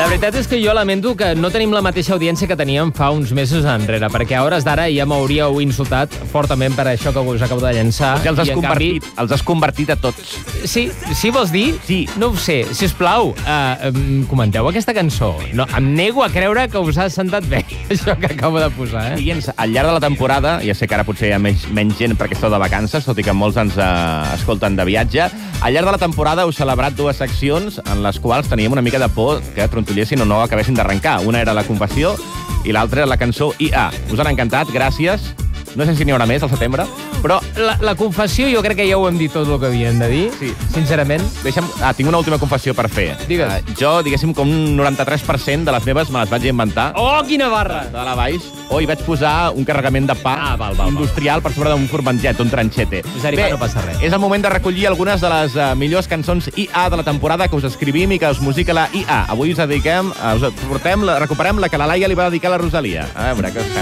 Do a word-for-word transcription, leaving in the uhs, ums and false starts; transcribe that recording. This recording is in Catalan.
La veritat és que jo lamento que no tenim la mateixa audiència que teníem fa uns mesos enrere, perquè a hores d'ara ja m'hauríeu insultat fortament per això que us acabo de llançar. Ja els has, i, convertit, canvi... els has convertit a tots. Sí, sí vols dir? Sí. No ho sé. Sisplau, uh, um, comenteu aquesta cançó. No, em nego a creure que us ha sentat bé això que acabo de posar, eh? Seients, al llarg de la temporada, ja sé que ara potser hi ha menys, menys gent perquè esteu de vacances, tot i que molts ens uh, escolten de viatge, al llarg de la temporada heu celebrat dues seccions en les quals teníem una mica de por que trontolessin o no acabessin d'arrencar. Una era la confessió i l'altra era la cançó I A. Us han encantat, gràcies. No sé si n'hi haurà més al setembre, però... La, la confessió jo crec que ja ho hem dit tot el que havíem de dir, sí. Sincerament. Deixa'm... Ah, tinc una última confessió per fer. Digues. Uh, jo, diguéssim, com un noranta-tres per cent de les meves me les vaig inventar. Oh, quina barra! De la baix. O hi vaig posar un carregament de pa ah, val, val, industrial val. per sobre d'un formatget, un tranxete. Bé, no passa res. És el moment de recollir algunes de les uh, millors cançons I A de la temporada que us escrivim i que us musica la I A. Avui us dediquem, uh, us portem, la, recuperem la que la Laia li va dedicar a la Rosalia. A veure què us sembla.